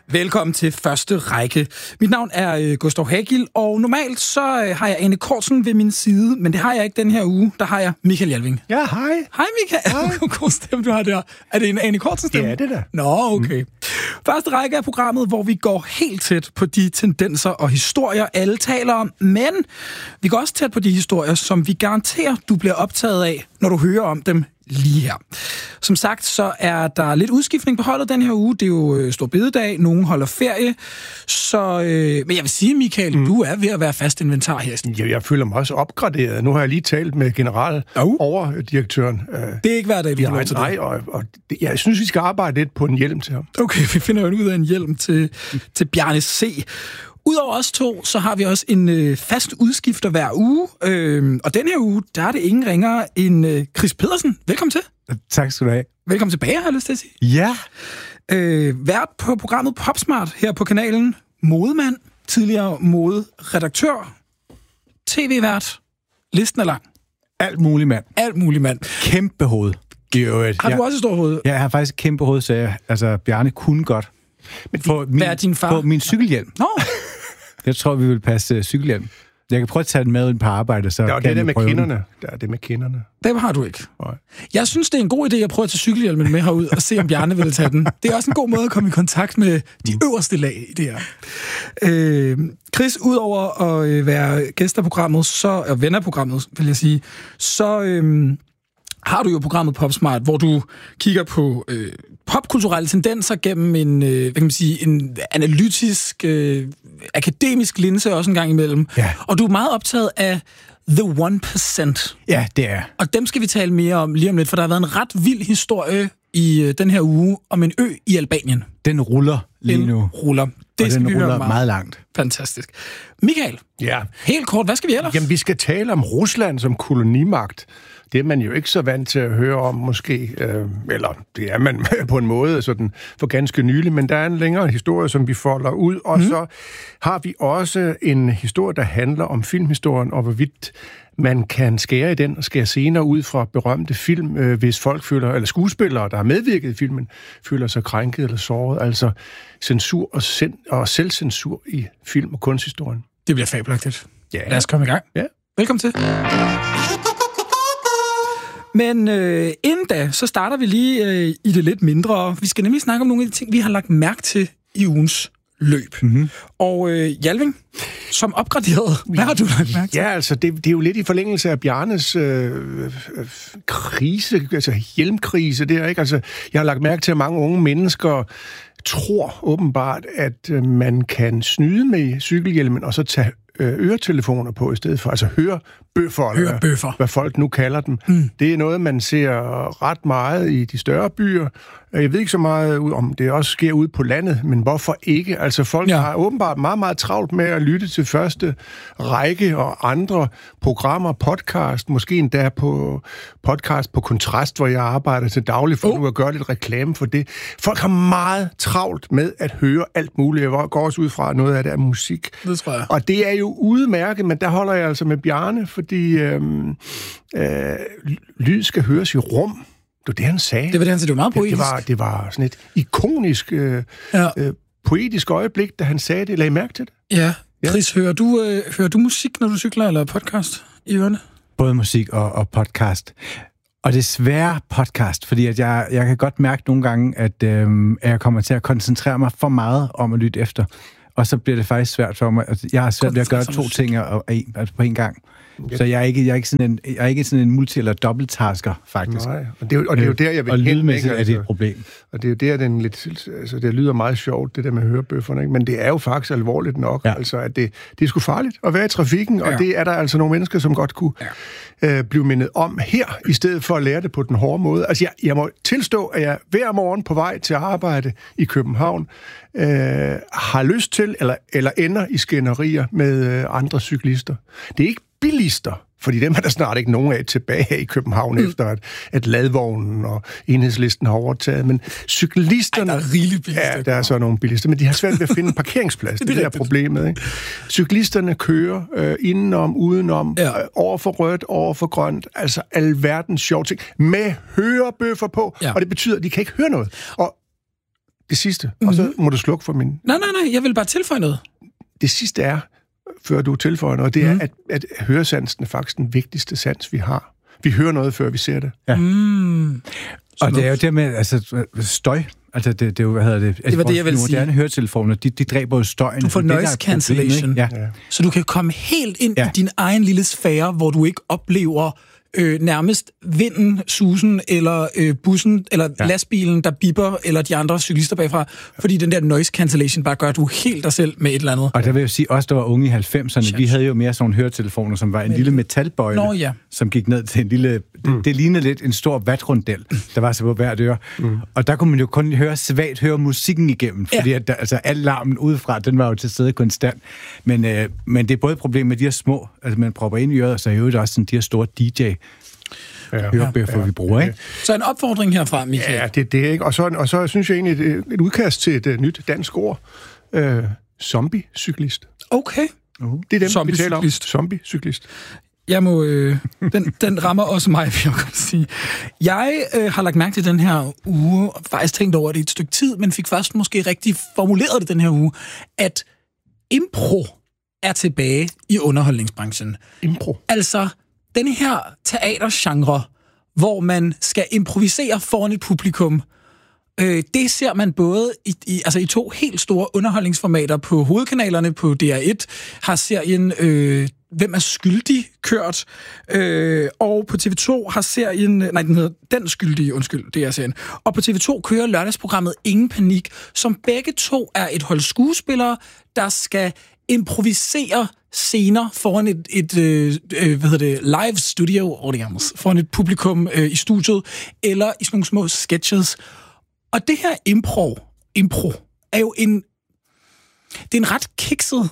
Velkommen til første række. Mit navn er Gustav Hagil, og normalt så har jeg Ane Cortzen ved min side, men det har jeg ikke den her uge. Der har jeg Michael Hjalving. Ja, hej. Hej Michael. God stemme, du har der. Er det en Ane Cortzen stemme? Ja, det der. Nå, okay. Første række er programmet, hvor vi går helt tæt på de tendenser og historier, alle taler om, men vi går også tæt på de historier, som vi garanterer, du bliver optaget af, når du hører om dem lige her. Som sagt, så er der lidt udskiftning på holdet den her uge. Det er jo stor bededag. Nogen holder ferie. Så, men jeg vil sige, Michael, du er ved at være fast inventar her. Jeg føler mig også opgraderet. Nu har jeg lige talt med overdirektøren. Det er ikke hver dag, du får lov til det. Nej, og jeg synes, vi skal arbejde lidt på en hjelm til ham. Okay, vi finder jo ud af en hjelm til Bjarne C. Udover os to, så har vi også en fast udskifter hver uge. Og den her uge, der er det ingen ringere end Chris Pedersen. Velkommen til. Tak skal du have. Velkommen tilbage, har jeg lyst til at sige. Ja. Vært på programmet Popsmart her på kanalen. Modemand, tidligere moderedaktør, tv-vært. Listen er lang. Alt muligt mand. Alt muligt mand. Kæmpe hoved. Har du også et stort hoved? Ja, jeg har faktisk et kæmpe hoved, så Bjarne kunne godt. Men hvad er din far? På min cykelhjelm. Nå. Jeg tror, vi vil passe cykelhjelm. Jeg kan prøve at tage den med på arbejde, så det er med kinderne. Der er det med kinderne. Det har du ikke. Nej. Jeg synes, det er en god idé at prøve at tage cykelhjelmen med herud og se, om Bjarne vil tage den. Det er også en god måde at komme i kontakt med de øverste lag i det her. Chris, udover at være gæst af programmet, og ven af programmet, vil jeg sige, så har du jo programmet Popsmart, hvor du kigger på popkulturelle tendenser gennem en analytisk, akademisk linse også en gang imellem. Ja. Og du er meget optaget af The 1%. Ja, det er. Og dem skal vi tale mere om lige om lidt, for der har været en ret vild historie i den her uge om en ø i Albanien. Den ruller lige nu. Den ruller. Det skal vi høre meget langt. Fantastisk. Michael, ja. Helt kort, hvad skal vi ellers? Jamen, vi skal tale om Rusland som kolonimagt. Det er man jo ikke så vant til at høre om, måske. Eller det er man på en måde sådan for ganske nylig, men der er en længere historie, som vi folder ud. Og så har vi også en historie, der handler om filmhistorien, og hvorvidt man kan skære i den og skære senere ud fra berømte film, hvis folk føler, eller skuespillere, der har medvirket i filmen, føler sig krænket eller såret. Altså censur og selvcensur i film- og kunsthistorien. Det bliver fabelagtigt. Ja. Lad os komme i gang. Ja. Velkommen til. Men inden da, så starter vi lige i det lidt mindre. Vi skal nemlig snakke om nogle af de ting, vi har lagt mærke til i ugens løb. Mm-hmm. Og Hjalving, som opgraderet, hvad har du lagt mærke til? Ja, altså, det er jo lidt i forlængelse af Bjarnes krise, altså hjelmkrise der, ikke? Altså, jeg har lagt mærke til, at mange unge mennesker tror åbenbart, at man kan snyde med cykelhjelmen og så tage øretelefoner på i stedet for, altså hørebøffer, hvad folk nu kalder dem. Det er noget, man ser ret meget i de større byer. Jeg ved ikke så meget om det også sker ude på landet, men hvorfor ikke? Altså folk har åbenbart meget, meget travlt med at lytte til første række og andre programmer, podcast, måske endda på podcast på Kontrast, hvor jeg arbejder til daglig for nu at gøre lidt reklame for det. Folk har meget travlt med at høre alt muligt. Jeg går også ud fra noget af det af musik. Det tror jeg. Og det er jo udmærket, men der holder jeg altså med Bjarne, fordi lyd skal høres i rum. Det var det, han sagde. Det var det, han sagde. Det var meget poetisk. Det var sådan et ikonisk, poetisk øjeblik, da han sagde det. Lad I mærke til det? Ja. Chris, hører du musik, når du cykler, eller podcast i ørene? Både musik og podcast. Og desværre podcast, fordi at jeg kan godt mærke nogle gange, at jeg kommer til at koncentrere mig for meget om at lytte efter. Og så bliver det faktisk svært for mig. Altså, jeg har svært ved at gøre to ting på en gang. Så jeg er ikke sådan en multi- eller dobbelttasker, faktisk. Nej, og det er jo der, jeg vil og hen. Og lydmæssigt er det et problem. Og det er jo der, det lyder meget sjovt, det der med hørebøfferne, ikke? Men det er jo faktisk alvorligt nok. Ja. Altså, at det er sgu farligt at være i trafikken, og det er der altså nogle mennesker, som godt kunne blive mindet om her, i stedet for at lære det på den hårde måde. Altså, jeg må tilstå, at jeg hver morgen på vej til arbejde i København har lyst til, eller ender i skænderier med andre cyklister. Det er ikke bilister, fordi dem er der snart ikke nogen af tilbage i København, efter at ladvognen og Enhedslisten har overtaget. Men cyklisterne... der er rigeligt bilister. Ja, der er så nogle bilister, men de har svært ved at finde en parkeringsplads. det er problemet, ikke? Cyklisterne kører indenom, udenom, over for rødt, over for grønt, altså alverdens sjove ting, med hørebøffer på, og det betyder, at de kan ikke høre noget. Og Det sidste. Og så må du slukke for min... Nej, jeg vil bare tilføje noget. Det sidste er, før du tilføjer noget, det er, at høresansen er faktisk den vigtigste sans, vi har. Vi hører noget, før vi ser det. Ja. Og det er jo det med, altså, støj. Altså, det er jo, hvad hedder det? Det var det, jeg ville sige. Moderne høretelefoner, de dræber jo støjen. Du får noise cancellation. Ja. Så du kan komme helt ind i din egen lille sfære, hvor du ikke oplever nærmest vinden, susen, eller bussen, eller lastbilen, der bipper, eller de andre cyklister bagfra, fordi den der noise cancellation bare gør, at du er helt dig selv med et eller andet. Og der vil jeg sige, os der var unge i 90'erne, vi havde jo mere sådan nogle høretelefoner, som var en lille metalbøjle, som gik ned til en lille... Det lignede lidt en stor vatrundel, der var så på hvert øre. Og der kunne man jo kun høre musikken igennem, fordi at altså, al larmen udefra, den var jo til stede konstant. Men det er både et problem med de her små, altså man propper ind i øret, og så er jo også sådan de her store DJ hørebøffer, vi bruger, ikke? Så en opfordring herfra, Michael. Ja, det er ikke. Og så synes jeg egentlig, et udkast til et nyt dansk ord. Zombie-cyklist. Okay. Det er dem, vi taler om. Zombie-cyklist. Jeg må... den rammer også mig, vil jeg godt sige. Jeg har lagt mærke til den her uge, og faktisk tænkt over det et stykke tid, men fik først måske rigtig formuleret det den her uge, at impro er tilbage i underholdningsbranchen. Impro? Altså, den her teatergenre, hvor man skal improvisere foran et publikum, det ser man både i to helt store underholdningsformater på hovedkanalerne. På DR1 har serien Hvem er skyldig kørt, og på TV2 har serien... Nej, den hedder Den skyldige, undskyld, det er serien. Og på TV2 kører lørdagsprogrammet Ingen Panik, som begge to er et hold skuespillere, der skal improvisere scener foran et live studio audience, foran et publikum i studiet, eller i sådan nogle små sketches. Og det her impro er jo det er en ret kikset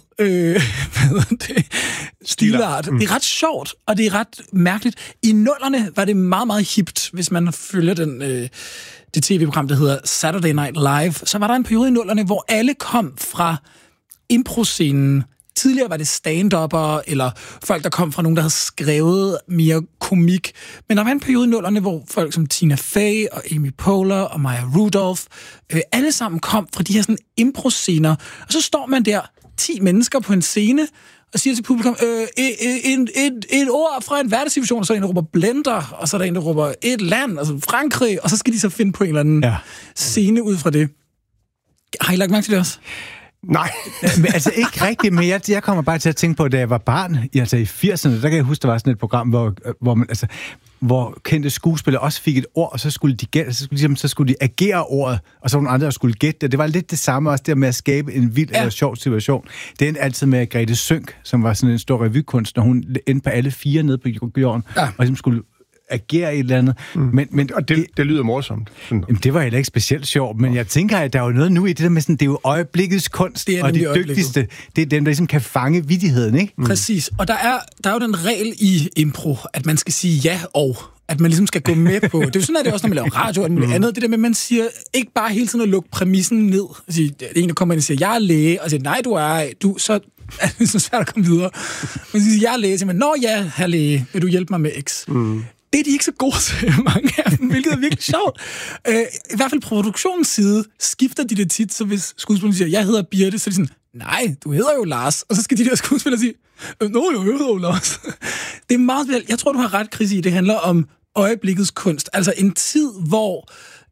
stilart. Det er ret sjovt, og det er ret mærkeligt. I 00'erne var det meget, meget hipt, hvis man følger det tv-program, der hedder Saturday Night Live. Så var der en periode i 00'erne, hvor alle kom fra impro-scenen. Tidligere var det stand-upper, eller folk, der kom fra nogen, der havde skrevet mere komik. Men der var en periode i 00'erne, hvor folk som Tina Fey og Amy Poehler og Maya Rudolph, alle sammen kom fra de her sådan impro-scener. Og så står man der, 10 mennesker på en scene, og siger til publikum, et ord fra en hverdagssituation, og så er der en, der råber blender, og så er der en, der råber et land, altså Frankrig, og så skal de så finde på en eller anden scene ud fra det. Har I lagt mærke til det også? Nej. Men altså ikke rigtigt, men jeg kommer bare til at tænke på, da jeg var barn, altså i 80'erne, der kan jeg huske, der var sådan et program, hvor kendte skuespillere også fik et ord, og så skulle de agere ordet, og så nogle andre, der skulle gætte det. Det var lidt det samme også der med at skabe en vild eller sjov situation. Det endte altid med Grete Sønck, som var sådan en stor revykunstner, hun endte på alle 4 nede på jorden, og ligesom skulle agere et eller andet. Men og det lyder morsomt. Jamen, det var heller ikke specielt sjovt, men jeg tænker, at der er jo noget nu i det der med sådan, det er jo øjeblikkets kunst, og de dygtigste, det er dem, der ligesom kan fange vittigheden, ikke? Præcis, og der er jo den regel i impro, at man skal sige ja og, at man ligesom skal gå med på. Det er jo sådan, at det også, når man laver radio og noget andet, det der med, at man siger ikke bare hele tiden at lukke præmissen ned. Altså, en, der kommer ind og siger, jeg er læge, og siger, nej, så er det så svært at komme videre. Man siger, jeg er læge, og siger man, nå ja, herr læge, vil du hjælpe mig med X? Det er de ikke så gode til, mange af dem, hvilket er virkelig sjovt. I hvert fald produktionens side skifter de det tit, så hvis skuespilleren siger, jeg hedder Birte, så er de sådan, nej, du hedder jo Lars. Og så skal de der skuespillere sige, nå, jeg hedder jo Lars. Det er meget spændende. Jeg tror, du har ret, Chris, i. Det handler om øjeblikkets kunst. Altså en tid, hvor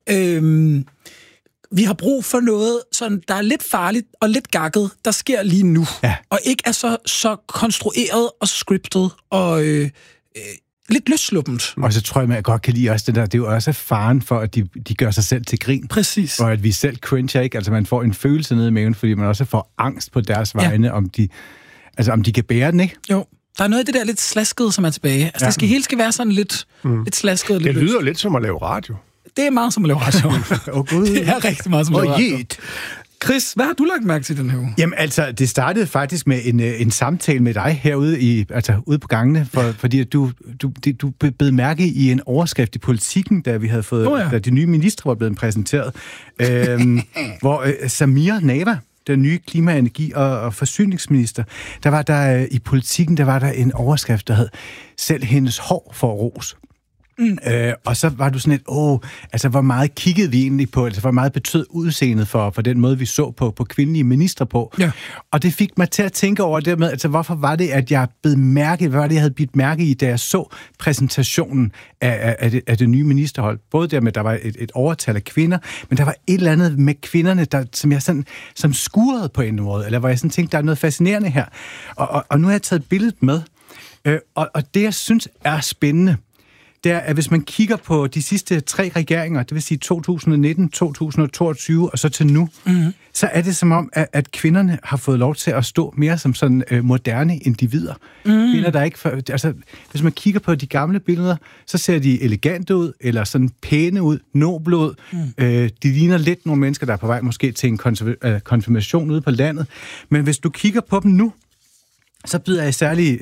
vi har brug for noget, sådan, der er lidt farligt og lidt gakket, der sker lige nu. Ja. Og ikke er så konstrueret og scriptet og... lidt løssluppent. Og så tror jeg, at jeg godt kan lide også det der. Det er jo også faren for, at de gør sig selv til grin. Præcis. Og at vi selv cringer, ikke? Altså man får en følelse nede i maven, fordi man også får angst på deres vegne, om de kan bære den, ikke? Jo. Der er noget af det der lidt slaskede, som er tilbage. Altså det hele skal være sådan lidt slasket. Det lyder lidt som at lave radio. Det er meget som at lave radio. Det er rigtig meget som at lave radio. Chris, hvad har du lagt mærke til den her uge? Jamen altså, det startede faktisk med en samtale med dig herude ude på gangene, fordi du bed mærke i en overskrift i Politikken, da vi havde fået, da de nye ministre var blevet præsenteret, hvor Samira Nawa, den nye klima-, energi- og forsyningsminister, der var der i Politikken, der var der en overskrift, der hed "Selv hendes hår får ros". Og så var du sådan altså hvor meget kiggede vi egentlig på, altså hvor meget betød udseendet for den måde, vi så på kvindelige ministre på. Ja. Og det fik mig til at tænke over det med, altså hvorfor var det, at jeg bed mærke, hvad var det, jeg havde bidt mærke i, da jeg så præsentationen af det nye ministerhold. Både der med, der var et overtal af kvinder, men der var et eller andet med kvinderne, som jeg sådan, som skurede på en måde, eller hvor jeg sådan tænkte, der er noget fascinerende her. Og nu har jeg taget billedet med, og det, jeg synes er spændende, det er, at hvis man kigger på de sidste 3 regeringer, det vil sige 2019, 2022 og så til nu, så er det som om, at kvinderne har fået lov til at stå mere som sådan moderne individer. Kvinder, der ikke... Altså, hvis man kigger på de gamle billeder, så ser de elegante ud, eller sådan pæne ud, noble ud. De ligner lidt nogle mennesker, der er på vej måske til en konfirmation ude på landet. Men hvis du kigger på dem nu, så bider jeg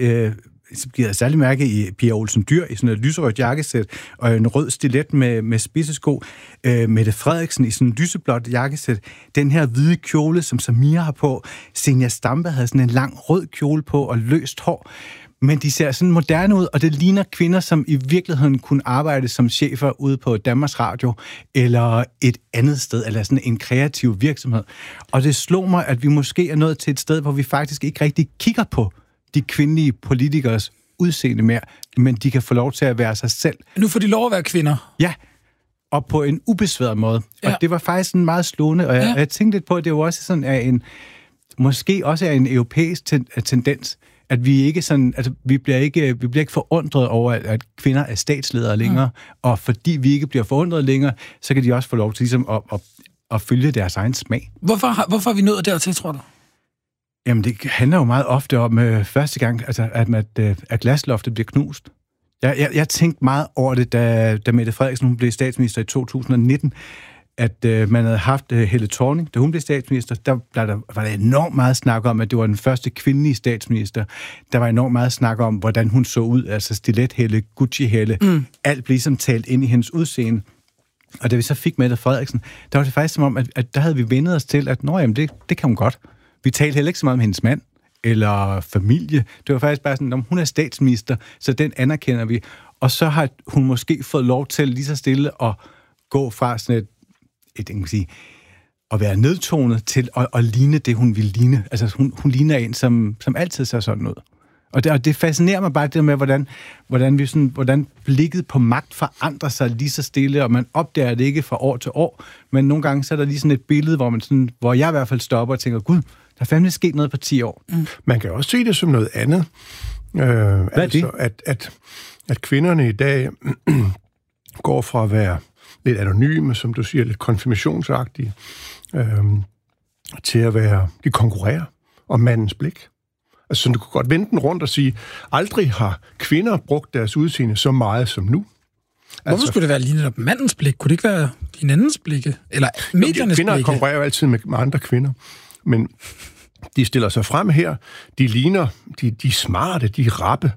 særlig mærke i Pia Olsen Dyhr i sådan et lyserødt jakkesæt og en rød stilet med spidsesko. Mette Frederiksen i sådan en lyseblåt jakkesæt. Den her hvide kjole, som Samira har på. Zenia Stampe havde sådan en lang rød kjole på og løst hår. Men de ser sådan moderne ud, og det ligner kvinder, som i virkeligheden kunne arbejde som chefer ude på Danmarks Radio eller et andet sted, eller sådan en kreativ virksomhed. Og det slog mig, at vi måske er nået til et sted, hvor vi faktisk ikke rigtig kigger på de kvindelige politikers udseende mere, men de kan få lov til at være sig selv. Nu får de lov at være kvinder. Ja, og på en ubesværet måde. Ja. Og det var faktisk sådan meget slående, og jeg tænkte lidt på, at det jo også sådan er måske også er en europæisk tendens, at vi ikke sådan, altså vi bliver ikke forundret over, at kvinder er statsledere længere, og fordi vi ikke bliver forundret længere, så kan de også få lov til ligesom at følge deres egen smag. Hvorfor er vi nået dertil, tror du? Jamen, det handler jo meget ofte om første gang, altså, at glasloftet bliver knust. Jeg tænkte meget over det, da Mette Frederiksen hun blev statsminister i 2019, at man havde haft Helle Thorning, da hun blev statsminister, der var der enormt meget snak om, at det var den første kvindelige statsminister. Der var enormt meget snak om, hvordan hun så ud, altså stilet-Helle, Gucci-Helle. Alt blev som talt ind i hendes udseende. Og da vi så fik Mette Frederiksen, der var det faktisk som om, at der havde vi vendet os til, at det kan hun godt. Vi talte heller ikke så meget om hendes mand eller familie. Det var faktisk bare sådan, at hun er statsminister, så den anerkender vi. Og så har hun måske fået lov til lige så stille at gå fra sådan at være nedtonet til at ligne det, hun vil ligne. Altså, hun ligner en, som altid ser sådan ud. Og det fascinerer mig bare det med, hvordan blikket på magt forandrer sig lige så stille, og man opdager det ikke fra år til år, men nogle gange så er der lige sådan et billede, hvor jeg i hvert fald stopper og tænker, gud, der er fandme sket noget på 10 år. Man kan også se det som noget andet. Altså, at kvinderne i dag går fra at være lidt anonyme, som du siger, lidt konfirmationsagtige, til at være, de konkurrerer om mandens blik. Altså, du kan godt vende den rundt og sige, aldrig har kvinder brugt deres udseende så meget som nu. Hvorfor skulle det være lige netop mandens blik? Kunne det ikke være hinandens blikke? Eller mediernes blikke? Kvinder konkurrerer jo altid med andre kvinder. Men de stiller sig frem her. De ligner, de er smarte, de er rappe.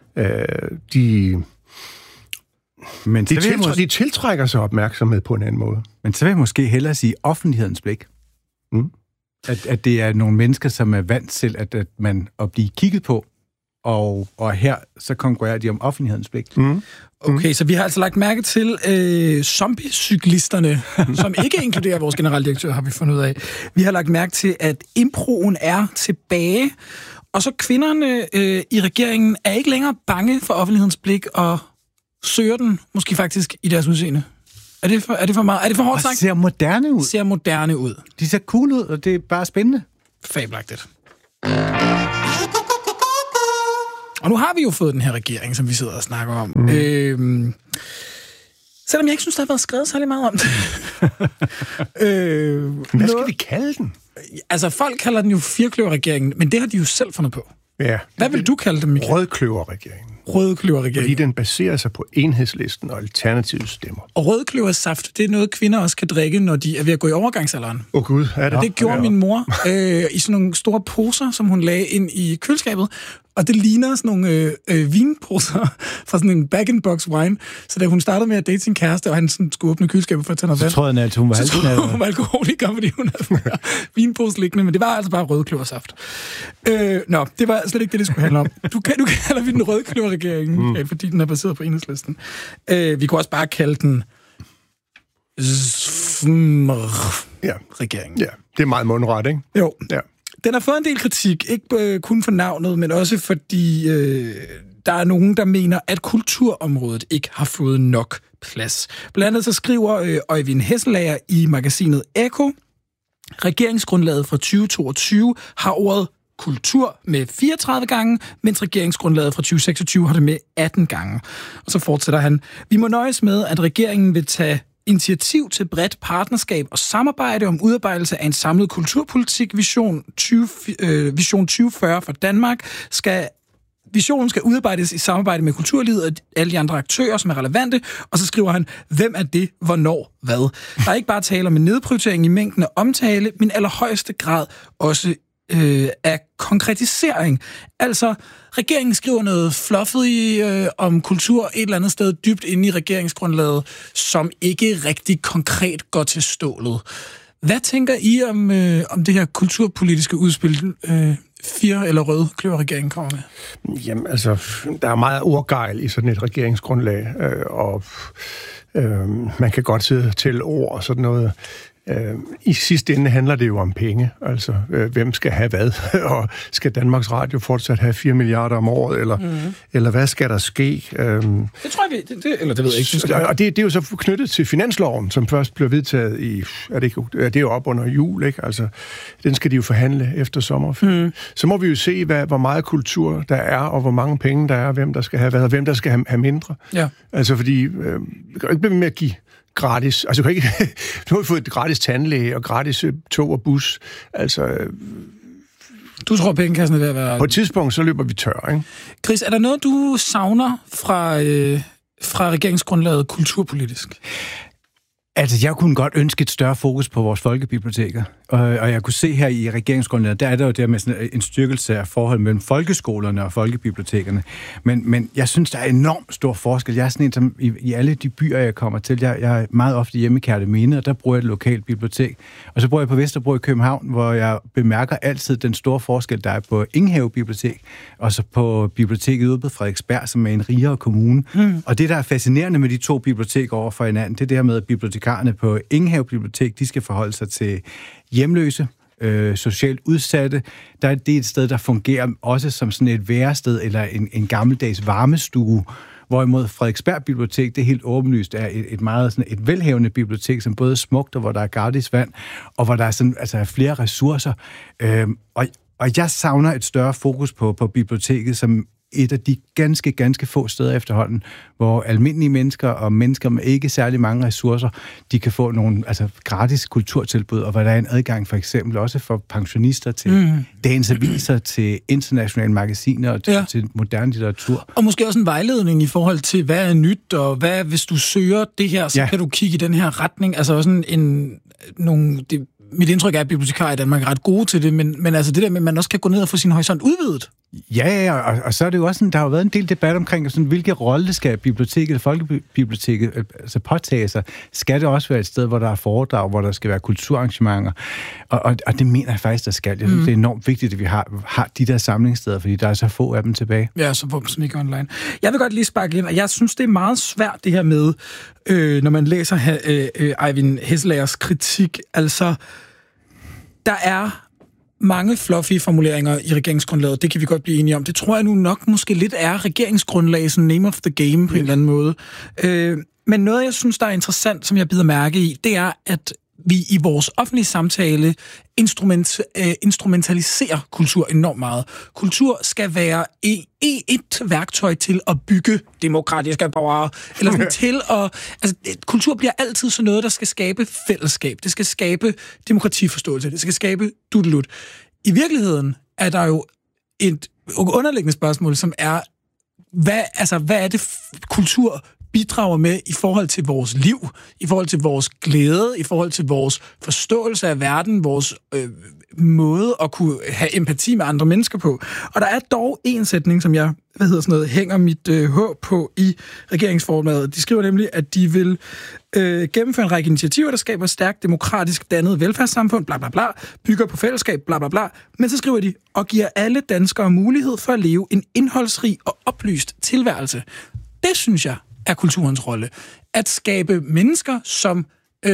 De tiltrækker sig opmærksomhed på en anden måde. Men så vil jeg måske hellere sige offentlighedens blik. At det er nogle mennesker, som er vant til at blive kigget på, og her så konkurrerer de om offentlighedens blik. Okay, så vi har altså lagt mærke til zombie-cyklisterne, som ikke inkluderer vores generaldirektør, har vi fundet ud af. Vi har lagt mærke til, at improen er tilbage, og så kvinderne i regeringen er ikke længere bange for offentlighedens blik, og søger den måske faktisk i deres udseende. Er det for meget? Er det for hårdt sagt? Ser moderne ud. Ser moderne ud. De ser cool ud, og det er bare spændende. Fabelagtigt. Og nu har vi jo fået den her regering, som vi sidder og snakker om. Selvom jeg ikke synes, der har været skrevet særlig meget om det. Hvad skal vi kalde den? Altså, folk kalder den jo firkløverregeringen, men det har de jo selv fundet på. Ja. Hvad vil du kalde dem, Michael? Rødkløverregeringen. Rødkløverregeringen. Fordi den baserer sig på Enhedslisten og Alternativets stemmer. Og rødkløversaft, det er noget, kvinder også kan drikke, når de er ved at gå i overgangsalderen. Gud, er det? Det gjorde min mor i sådan nogle store poser, som hun lagde ind i køleskabet. Og det ligner sådan nogle vinposer fra sådan en bag-in-box wine. Så da hun startede med at date sin kæreste, og han sådan skulle åbne køleskabet for at tage noget vand, så troede jeg, at hun var halvknaldet. Hun var alkoholiker, fordi hun havde vinpose liggende, men det var altså bare rødkløversaft. Det var slet ikke det skulle handle om. Du kalder vi den rødkløverregering, fordi den er baseret på Enhedslisten. Vi kunne også bare kalde den regeringen. Ja, det er meget mundret, ikke? Jo. Ja. Den har fået en del kritik, ikke kun for navnet, men også fordi der er nogen, der mener, at kulturområdet ikke har fået nok plads. Blandt andet så skriver Øjvind Hesselager i magasinet Ekko, regeringsgrundlaget fra 2022 har ordet kultur med 34 gange, mens regeringsgrundlaget fra 2026 har det med 18 gange. Og så fortsætter han: Vi må nøjes med, at regeringen vil tage initiativ til bredt partnerskab og samarbejde om udarbejdelse af en samlet kulturpolitik. Vision 2040 for Danmark Visionen skal udarbejdes i samarbejde med kulturlivet og alle de andre aktører, som er relevante. Og så skriver han, hvem er det, hvornår, hvad? Der er ikke bare tale om en nedprioritering i mængden af omtale, men allerhøjeste grad også af konkretisering. Altså, regeringen skriver noget fluffy om kultur et eller andet sted dybt inde i regeringsgrundlaget, som ikke rigtig konkret går til stålet. Hvad tænker I om det her kulturpolitiske udspil, fire eller røde kløverregeringen kommer med? Jamen, altså, der er meget ordgejl i sådan et regeringsgrundlag, og man kan godt sidde til ord og sådan noget. I sidste ende handler det jo om penge, altså hvem skal have hvad, og skal Danmarks Radio fortsat have 4 milliarder om året, eller hvad skal der ske? Det tror jeg, eller det ved jeg ikke. Og det er jo så knyttet til finansloven, som først blev vedtaget i, det er jo op under jul, ikke? Altså, den skal de jo forhandle efter sommerferien. Så må vi jo se, hvor meget kultur der er, og hvor mange penge der er, hvem der skal have hvad, og hvem der skal have mindre. Ja. Altså, fordi vi kan jo ikke blive med at give gratis. Altså, nu har vi fået et gratis tandlæge og gratis tog og bus. Altså, du tror, pengekassen er ved at være... På et tidspunkt, så løber vi tør, ikke? Chris, er der noget, du savner fra regeringsgrundlaget kulturpolitisk? Altså, jeg kunne godt ønske et større fokus på vores folkebiblioteker. Og jeg kunne se her i regeringsgrundlaget, der er der jo der med sådan en styrkelse af forhold mellem folkeskolerne og folkebibliotekerne. Men jeg synes, der er enormt stor forskel. Jeg er sådan en, som i alle de byer, jeg kommer til, jeg er meget ofte hjemme i Kerteminde, og der bruger jeg et lokalt bibliotek. Og så bor jeg på Vesterbro i København, hvor jeg bemærker altid den store forskel, der er på Ingenhave Bibliotek, og så på biblioteket ude på Frederiksberg, som er en rigere kommune. Og det, der er fascinerende med de to biblioteker over for hinanden, det er det her med, at bibliotekarerne på Ingenhave Bibliotek, de skal forholde sig til hjemløse, socialt udsatte. Det er et sted, der fungerer også som sådan et værested eller en gammeldags varmestue, hvorimod Frederiksberg Bibliotek, det er helt åbenlyst, er et meget sådan et velhavende bibliotek, som både er smukt, og hvor der er gratis vand, og hvor der er sådan, altså flere ressourcer. Og jeg savner et større fokus på biblioteket, som et af de ganske få steder efterhånden, hvor almindelige mennesker og mennesker med ikke særlig mange ressourcer, de kan få nogle gratis kulturtilbud, og hvor der er en adgang for eksempel også for pensionister til dagens aviser, til internationale magasiner og til moderne litteratur. Og måske også en vejledning i forhold til, hvad er nyt, og hvad hvis du søger det her, så kan du kigge i den her retning. Altså også mit indtryk er, at bibliotekarer i Danmark er ret gode til det, men altså det der med, at man også kan gå ned og få sin horisont udvidet. Ja, og så er det jo også sådan, der har jo været en del debat omkring, sådan, hvilke rolle skal biblioteket eller folkebiblioteket påtage sig. Skal det også være et sted, hvor der er foredrag, hvor der skal være kulturarrangementer? Og det mener jeg faktisk, der skal. Jeg synes, det er enormt vigtigt, at vi har de der samlingssteder, fordi der er så få af dem tilbage. Ja, så få dem som ikke online. Jeg vil godt lige sparke ind, og jeg synes, det er meget svært det her med, når man læser Øjvind Hesselagers kritik. Altså, der er mange fluffy formuleringer i regeringsgrundlaget, det kan vi godt blive enige om. Det tror jeg nu nok måske lidt er regeringsgrundlag, sådan name of the game på en eller anden måde. Men noget, jeg synes, der er interessant, som jeg bider mærke i, det er, at vi i vores offentlige samtale instrumentaliserer kultur enormt meget. Kultur skal være et værktøj til at bygge demokratiske borgere, eller sådan til at... Altså, kultur bliver altid sådan noget, der skal skabe fællesskab. Det skal skabe demokratiforståelse. Det skal skabe dudelut. I virkeligheden er der jo et underliggende spørgsmål, som er, hvad er det kultur bidrager med i forhold til vores liv, i forhold til vores glæde, i forhold til vores forståelse af verden, vores måde at kunne have empati med andre mennesker på. Og der er dog en sætning, som jeg hænger mit håb på i regeringsformatet. De skriver nemlig, at de vil gennemføre en række initiativer, der skaber stærkt demokratisk dannet velfærdssamfund, bla bla bla, bygger på fællesskab, bla bla bla. Men så skriver de, og giver alle danskere mulighed for at leve en indholdsrig og oplyst tilværelse. Det synes jeg er kulturens rolle. At skabe mennesker, som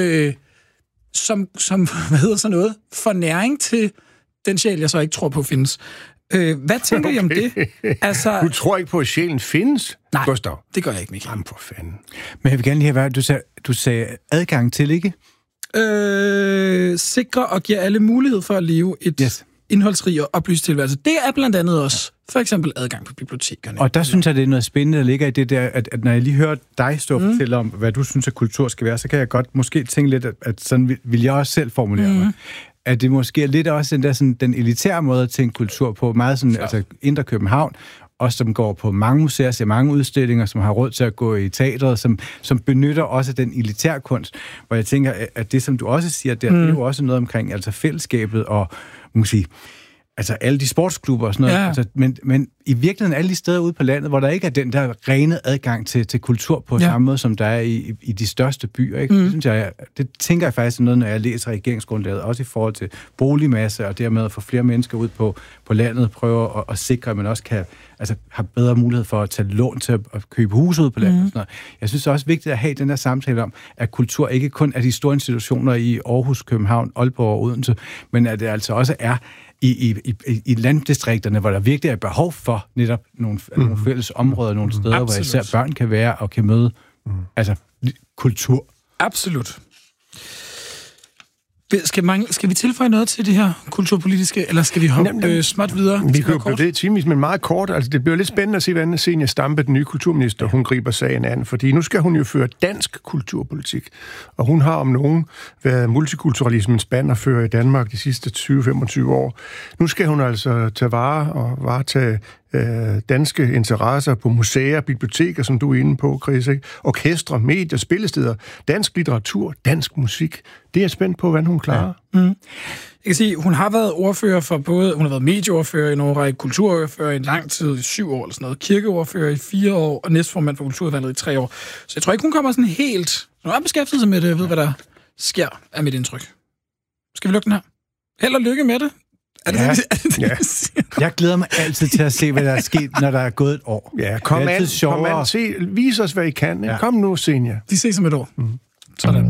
får næring til den sjæl, jeg så ikke tror på findes. Hvad tænker I om det? Altså, du tror ikke på, at sjælen findes, nej, Gustav? Det gør jeg ikke, Michael. Jamen for fanden. Men jeg vil gerne lige have, du sagde adgang til, ikke? Sikre og giver alle mulighed for at leve et indholdsrig og oplyst tilværelse. Det er blandt andet også for eksempel adgang på bibliotekerne. Og der synes jeg, det er noget spændende, der ligger i det der, at når jeg lige hører dig stå og fortælle om, hvad du synes, at kultur skal være, så kan jeg godt måske tænke lidt, at sådan vil jeg også selv formulere mig. At det måske er lidt også den elitære måde at tænke kultur på, meget sådan, altså Indre København, også som går på mange museer, ser mange udstillinger, som har råd til at gå i teatret, som benytter også den elitære kunst, hvor jeg tænker, at det, som du også siger, det er jo også noget omkring altså fællesskabet og, måske, altså alle de sportsklubber og sådan noget. Ja. Altså, men i virkeligheden alle de steder ude på landet, hvor der ikke er den der rene adgang til kultur på samme måde, som der er i de største byer. Ikke? Det, synes jeg, det tænker jeg faktisk noget, når jeg læser regeringsgrundlaget, også i forhold til boligmasse, og dermed at få flere mennesker ud på landet, prøve at sikre, at man også kan have bedre mulighed for at tage lån til at købe hus ud på landet. Og sådan noget. Jeg synes det er også vigtigt at have den der samtale om, at kultur ikke kun er de store institutioner i Aarhus, København, Aalborg og Odense, men at det altså også er i landdistrikterne, hvor der virkelig er behov for netop nogle fælles områder, nogle steder, hvor især børn kan være og kan møde kultur. Absolut. Skal vi tilføje noget til det her kulturpolitiske, eller skal vi hoppe småt videre? Vi kan jo blive det timevis, men meget kort. Altså, det bliver lidt spændende at se, hvordan Zenia Stampe, den nye kulturminister, hun griber sagen an, fordi nu skal hun jo føre dansk kulturpolitik, og hun har om nogen været multikulturalismens bannerfører i Danmark de sidste 20-25 år. Nu skal hun altså tage vare og varetage danske interesser på museer, biblioteker, som du er inde på, Chris, ikke? Orkestre, medier, spillesteder, dansk litteratur, dansk musik. Det er jeg spændt på, hvordan hun klarer. Ja. Jeg kan sige, hun har været ordfører for både, hun har været medieordfører i en årrække, kulturordfører i en lang tid, i 7 år eller sådan noget, kirkeordfører i 4 år, og næstformand for kulturudvalget i 3 år. Så jeg tror ikke, hun kommer sådan helt... Hun har beskæftiget sig med det, jeg ved, hvad der sker, er mit indtryk. Skal vi lukke den her? Held og lykke med det. Jeg glæder mig altid til at se, hvad der er sket, når der er gået et år. Ja, kom an, vis os, hvad I kan. Ja. Kom nu, Zenia. De ses om et år. Sådan.